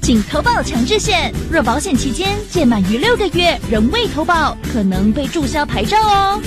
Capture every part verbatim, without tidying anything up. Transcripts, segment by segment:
请投保强制险，若保险期间届满于六个月仍未投保，可能被注销牌照哦。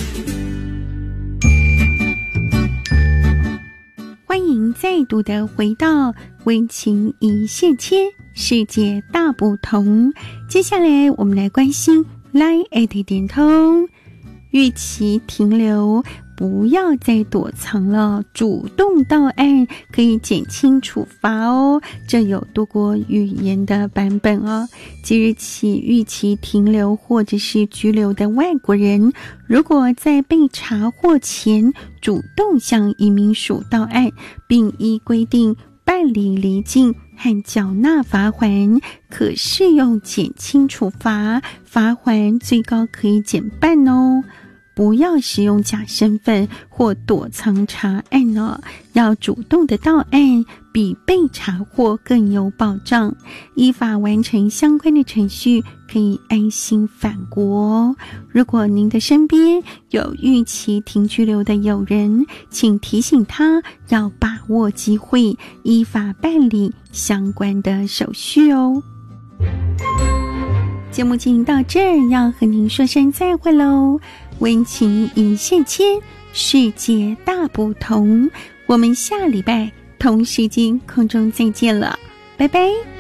欢迎再度的回到温情一线牵，世界大不同。接下来我们来关心 Line at 点通，逾期停留，不要再躲藏了，主动到案可以减轻处罚哦。这有多国语言的版本哦。即日起，逾期停留或者是居留的外国人，如果在被查获前主动向移民署到案，并依规定办理离境和缴纳罚锾，可适用减轻处罚，罚锾最高可以减半哦。不要使用假身份或躲藏查案哦，要主动的到案，比被查获更有保障。依法完成相关的程序，可以安心返国哦。如果您的身边有逾期停居留的友人，请提醒他要把握机会，依法办理相关的手续哦。节目进行到这儿，要和您说声再会喽。温情一线牵，世界大不同。我们下礼拜同时间空中再见了，拜拜。